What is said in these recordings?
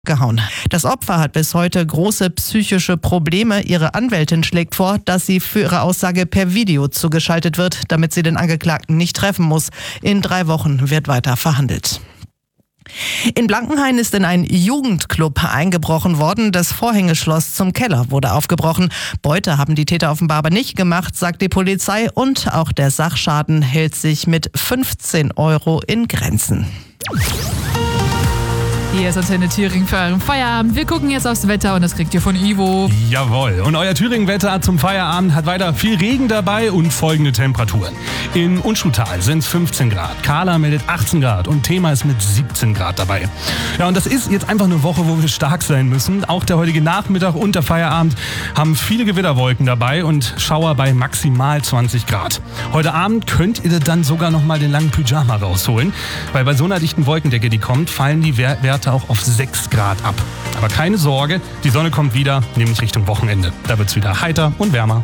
gehauen. Das Opfer hat bis heute große psychische Probleme. Ihre Anwältin schlägt vor, dass sie für ihre Aussage per Video zugeschaltet wird, damit sie den Angeklagten nicht treffen muss. In 3 Wochen wird weiter verhandelt. In Blankenhain ist in einen Jugendclub eingebrochen worden. Das Vorhängeschloss zum Keller wurde aufgebrochen. Beute haben die Täter offenbar aber nicht gemacht, sagt die Polizei. Und auch der Sachschaden hält sich mit 15 € in Grenzen. Hier ist Antenne Thüringen für euren Feierabend. Wir gucken jetzt aufs Wetter und das kriegt ihr von Ivo. Jawohl. Und euer Thüringen-Wetter zum Feierabend hat weiter viel Regen dabei und folgende Temperaturen. In Unschuttal sind es 15 Grad. Kahla meldet 18 Grad und Thema ist mit 17 Grad dabei. Ja, und das ist jetzt einfach eine Woche, wo wir stark sein müssen. Auch der heutige Nachmittag und der Feierabend haben viele Gewitterwolken dabei und Schauer bei maximal 20 Grad. Heute Abend könnt ihr dann sogar noch mal den langen Pyjama rausholen, weil bei so einer dichten Wolkendecke, die kommt, fallen die Werte auch auf 6 Grad ab. Aber keine Sorge, die Sonne kommt wieder, nämlich Richtung Wochenende. Da wird es wieder heiter und wärmer.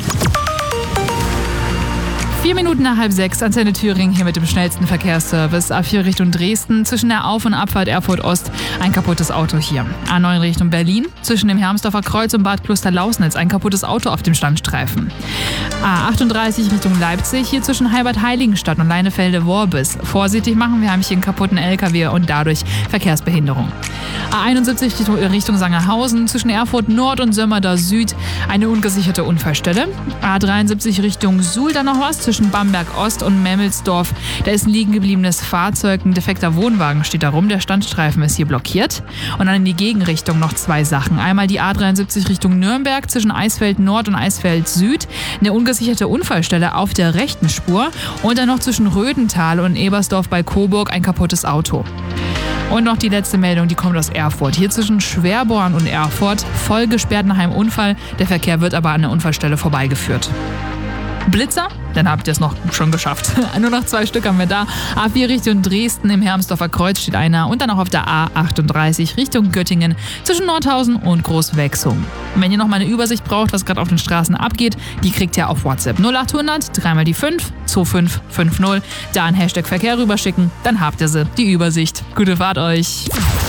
4 Minuten nach 5:30, Antenne Thüringen hier mit dem schnellsten Verkehrsservice. A4 Richtung Dresden, zwischen der Auf- und Abfahrt Erfurt Ost ein kaputtes Auto hier. A9 Richtung Berlin, zwischen dem Hermsdorfer Kreuz und Bad Kloster-Lausnitz ein kaputtes Auto auf dem Standstreifen. A38 Richtung Leipzig, hier zwischen Heilbad-Heiligenstadt und Leinefelde-Worbis. Vorsichtig machen, wir haben hier einen kaputten LKW und dadurch Verkehrsbehinderung. A71 Richtung Sangerhausen, zwischen Erfurt Nord und Sömmerda Süd eine ungesicherte Unfallstelle. A73 Richtung Suhl, dann noch was, zwischen Bamberg Ost und Memmelsdorf. Da ist ein liegen gebliebenes Fahrzeug, ein defekter Wohnwagen steht da rum, der Standstreifen ist hier blockiert. Und dann in die Gegenrichtung noch 2 Sachen. Einmal die A73 Richtung Nürnberg, zwischen Eisfeld Nord und Eisfeld Süd, eine ungesicherte Unfallstelle auf der rechten Spur. Und dann noch zwischen Rödental und Ebersdorf bei Coburg ein kaputtes Auto. Und noch die letzte Meldung, die kommt aus Erfurt. Hier zwischen Schwerborn und Erfurt, voll gesperrt nach einem Unfall. Der Verkehr wird aber an der Unfallstelle vorbeigeführt. Blitzer? Dann habt ihr es noch schon geschafft. Nur noch 2 Stück haben wir da. A4 Richtung Dresden, im Hermsdorfer Kreuz steht einer. Und dann auch auf der A38 Richtung Göttingen zwischen Nordhausen und Großwechsum. Und wenn ihr noch mal eine Übersicht braucht, was gerade auf den Straßen abgeht, die kriegt ihr auf WhatsApp 0800 3 mal die 5 2550. Da ein Hashtag Verkehr rüberschicken, dann habt ihr sie, die Übersicht. Gute Fahrt euch.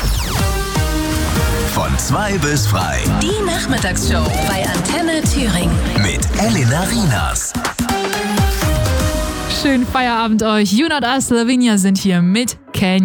Von 2 bis frei. Die Nachmittagsshow bei Antenne Thüringen. Mit Elena Rienas. Schönen Feierabend euch. You Not Us, Lavinia sind hier mit Can